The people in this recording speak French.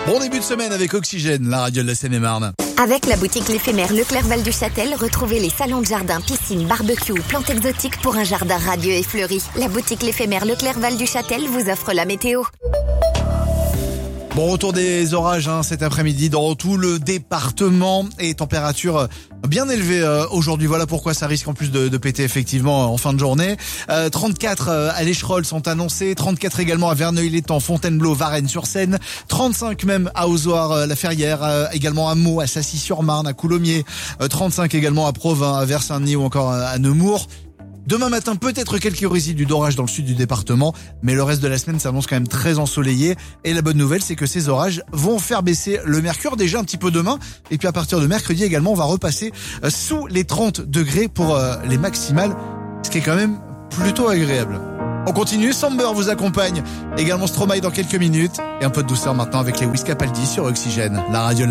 Bon début de semaine avec Oxygène, la radio de la Seine-et-Marne. Avec la boutique L'Éphémère Leclerc Val du Châtel, retrouvez les salons de jardin, piscine, barbecue ou plantes exotiques pour un jardin radieux et fleuri. La boutique L'Éphémère Leclerc Val du Châtel vous offre la météo. Bon retour des orages cet après-midi dans tout le département et température bien élevée aujourd'hui. Voilà pourquoi ça risque en plus de péter effectivement en fin de journée. 34 à l'Écherolles sont annoncés, 34 également à Verneuil-l'Étang, Fontainebleau, Varennes-sur-Seine, 35 même à Ozoir, la Ferrière, également à Meaux, à Sassy-sur-Marne, à Coulommiers, 35 également à Provins, à Vers-Saint-Denis ou encore à Nemours. Demain matin, peut-être quelques résidus d'orage dans le sud du département, mais le reste de la semaine s'annonce quand même très ensoleillé. Et la bonne nouvelle, c'est que ces orages vont faire baisser le mercure déjà un petit peu demain. Et puis à partir de mercredi également, on va repasser sous les 30 degrés pour les maximales, ce qui est quand même plutôt agréable. On continue, Samber vous accompagne, également Stromae dans quelques minutes. Et un peu de douceur maintenant avec les Wiz Capaldi sur Oxygène, la radio.